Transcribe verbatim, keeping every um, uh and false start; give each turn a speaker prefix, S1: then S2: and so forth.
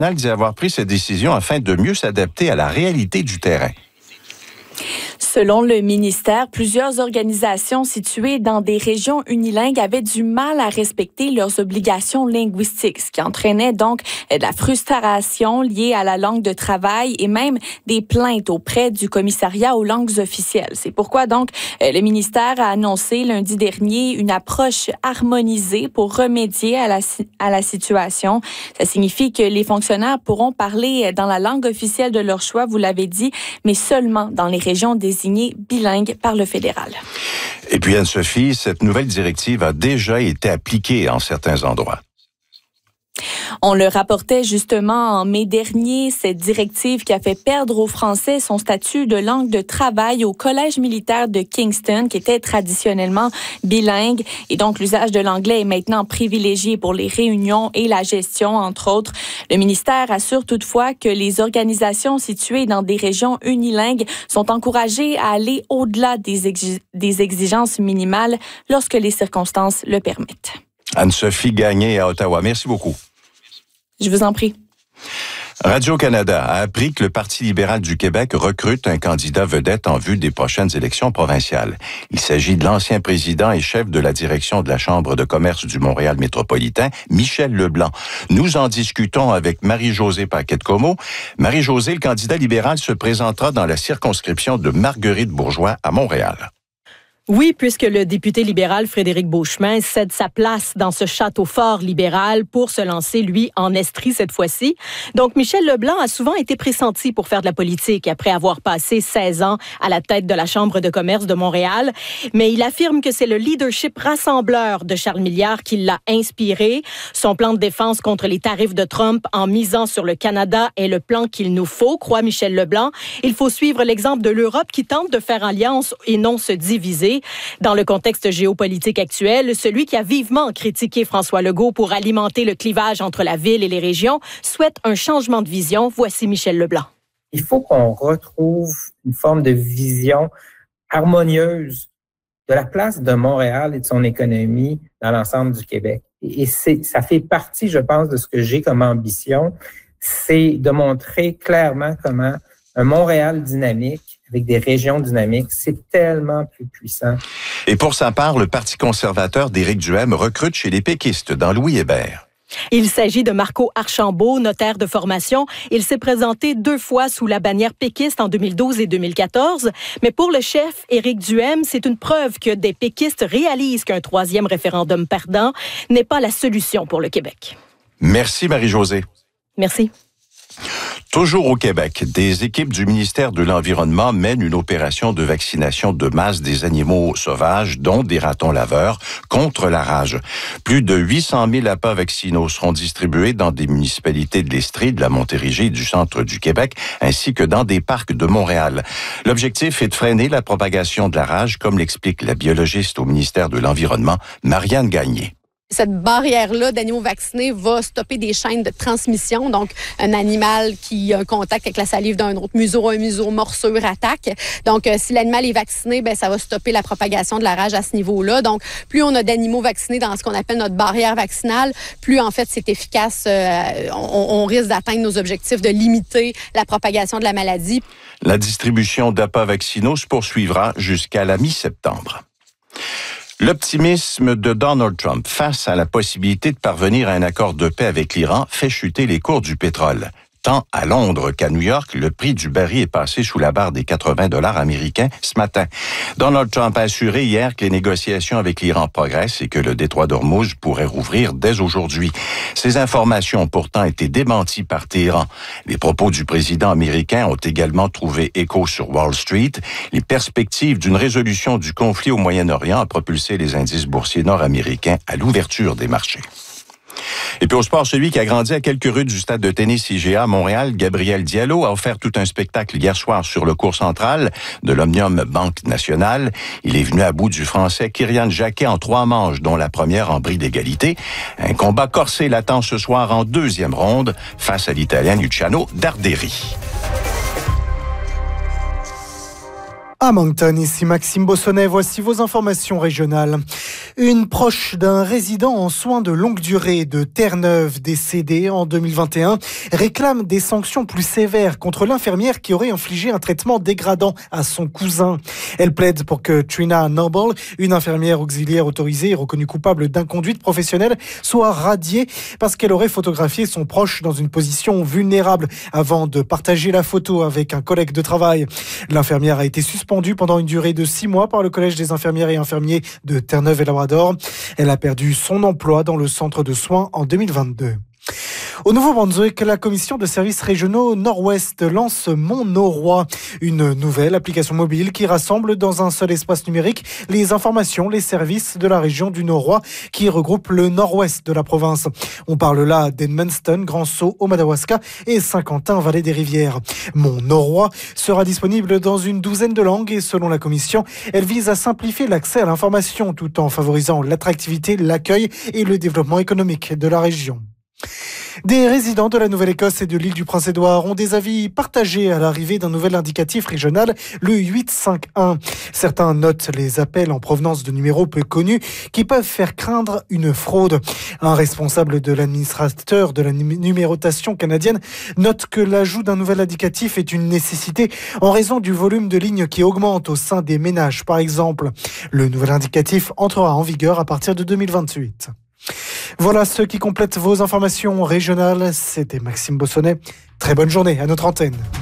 S1: dit avoir pris cette décision afin de mieux s'adapter à la réalité du terrain.
S2: Selon le ministère, plusieurs organisations situées dans des régions unilingues avaient du mal à respecter leurs obligations linguistiques, ce qui entraînait donc de la frustration liée à la langue de travail et même des plaintes auprès du commissariat aux langues officielles. C'est pourquoi donc le ministère a annoncé lundi dernier une approche harmonisée pour remédier à la, à la situation. Ça signifie que les fonctionnaires pourront parler dans la langue officielle de leur choix, vous l'avez dit, mais seulement dans les régions désignées bilingue par le fédéral.
S1: Et puis Anne-Sophie, cette nouvelle directive a déjà été appliquée en certains endroits.
S2: On le rapportait justement en mai dernier, cette directive qui a fait perdre aux Français son statut de langue de travail au Collège militaire de Kingston, qui était traditionnellement bilingue. Et donc, l'usage de l'anglais est maintenant privilégié pour les réunions et la gestion, entre autres. Le ministère assure toutefois que les organisations situées dans des régions unilingues sont encouragées à aller au-delà des, exig- des exigences minimales lorsque les circonstances le permettent.
S1: Anne-Sophie Gagné à Ottawa. Merci beaucoup.
S2: Je vous en prie.
S1: Radio-Canada a appris que le Parti libéral du Québec recrute un candidat vedette en vue des prochaines élections provinciales. Il s'agit de l'ancien président et chef de la direction de la Chambre de commerce du Montréal métropolitain, Michel Leblanc. Nous en discutons avec Marie-Josée Paquette-Comeau. Marie-Josée, le candidat libéral se présentera dans la circonscription de Marguerite-Bourgeois à Montréal.
S3: Oui, puisque le député libéral Frédéric Beauchemin cède sa place dans ce château fort libéral pour se lancer, lui, en Estrie cette fois-ci. Donc, Michel Leblanc a souvent été pressenti pour faire de la politique après avoir passé seize ans à la tête de la Chambre de commerce de Montréal. Mais il affirme que c'est le leadership rassembleur de Charles Milliard qui l'a inspiré. Son plan de défense contre les tarifs de Trump en misant sur le Canada est le plan qu'il nous faut, croit Michel Leblanc. Il faut suivre l'exemple de l'Europe qui tente de faire alliance et non se diviser. Dans le contexte géopolitique actuel, celui qui a vivement critiqué François Legault pour alimenter le clivage entre la ville et les régions souhaite un changement de vision. Voici Michel Leblanc.
S4: Il faut qu'on retrouve une forme de vision harmonieuse de la place de Montréal et de son économie dans l'ensemble du Québec. Et c'est, ça fait partie, je pense, de ce que j'ai comme ambition, c'est de montrer clairement comment un Montréal dynamique avec des régions dynamiques, c'est tellement plus puissant.
S1: Et pour sa part, le Parti conservateur d'Éric Duhaime recrute chez les péquistes dans Louis-Hébert.
S3: Il s'agit de Marco Archambault, notaire de formation. Il s'est présenté deux fois sous la bannière péquiste en deux mille douze et deux mille quatorze. Mais pour le chef Éric Duhaime, c'est une preuve que des péquistes réalisent qu'un troisième référendum perdant n'est pas la solution pour le Québec.
S1: Merci Marie-Josée.
S3: Merci.
S1: Toujours au Québec, des équipes du ministère de l'Environnement mènent une opération de vaccination de masse des animaux sauvages, dont des ratons laveurs, contre la rage. Plus de huit cent mille appâts vaccinaux seront distribués dans des municipalités de l'Estrie, de la Montérégie et du centre du Québec, ainsi que dans des parcs de Montréal. L'objectif est de freiner la propagation de la rage, comme l'explique la biologiste au ministère de l'Environnement, Marianne Gagné.
S5: Cette barrière-là d'animaux vaccinés va stopper des chaînes de transmission. Donc, un animal qui a un contact avec la salive d'un autre, museau à museau, morsure, attaque. Donc, euh, si l'animal est vacciné, ben ça va stopper la propagation de la rage à ce niveau-là. Donc, plus on a d'animaux vaccinés dans ce qu'on appelle notre barrière vaccinale, plus, en fait, c'est efficace. Euh, on, on risque d'atteindre nos objectifs de limiter la propagation de la maladie.
S1: La distribution d'appâts vaccinaux se poursuivra jusqu'à la mi-septembre. L'optimisme de Donald Trump face à la possibilité de parvenir à un accord de paix avec l'Iran fait chuter les cours du pétrole. Tant à Londres qu'à New York, le prix du baril est passé sous la barre des quatre-vingts dollars américains ce matin. Donald Trump a assuré hier que les négociations avec l'Iran progressent et que le détroit d'Ormuz pourrait rouvrir dès aujourd'hui. Ces informations ont pourtant été démenties par Téhéran. Les propos du président américain ont également trouvé écho sur Wall Street. Les perspectives d'une résolution du conflit au Moyen-Orient ont propulsé les indices boursiers nord-américains à l'ouverture des marchés. Et puis au sport, celui qui a grandi à quelques rues du stade de tennis I G A à Montréal, Gabriel Diallo, a offert tout un spectacle hier soir sur le court central de l'Omnium Banque Nationale. Il est venu à bout du Français Kyrian Jacquet en trois manches, dont la première en bris d'égalité. Un combat corsé l'attend ce soir en deuxième ronde face à l'Italien Luciano Darderi.
S6: À Moncton, ici Maxime Bossonnet, voici vos informations régionales. Une proche d'un résident en soins de longue durée de Terre-Neuve, décédé en deux mille vingt et un, réclame des sanctions plus sévères contre l'infirmière qui aurait infligé un traitement dégradant à son cousin. Elle plaide pour que Trina Noble, une infirmière auxiliaire autorisée et reconnue coupable d'inconduite professionnelle, soit radiée parce qu'elle aurait photographié son proche dans une position vulnérable avant de partager la photo avec un collègue de travail. L'infirmière a été suspendue pendant une durée de six mois par le Collège des infirmières et infirmiers de Terre-Neuve et Labrador. Elle a perdu son emploi dans le centre de soins en deux mille vingt-deux. Au Nouveau-Brunswick, la commission de services régionaux Nord-Ouest lance Mon Norois, une nouvelle application mobile qui rassemble dans un seul espace numérique les informations, les services de la région du Norois qui regroupe le nord-ouest de la province. On parle là d'Edmundston, Grand-Sault, au Madawaska et Saint-Quentin, Vallée des Rivières. Mon Norois sera disponible dans une douzaine de langues et selon la commission, elle vise à simplifier l'accès à l'information tout en favorisant l'attractivité, l'accueil et le développement économique de la région. Des résidents de la Nouvelle-Écosse et de l'île du Prince-Édouard ont des avis partagés à l'arrivée d'un nouvel indicatif régional, le huit cinq un. Certains notent les appels en provenance de numéros peu connus qui peuvent faire craindre une fraude. Un responsable de l'administrateur de la numérotation canadienne note que l'ajout d'un nouvel indicatif est une nécessité en raison du volume de lignes qui augmente au sein des ménages, par exemple. Le nouvel indicatif entrera en vigueur à partir de deux mille vingt-huit. Voilà ce qui complète vos informations régionales. C'était Maxime Bossonnet. Très bonne journée à notre antenne.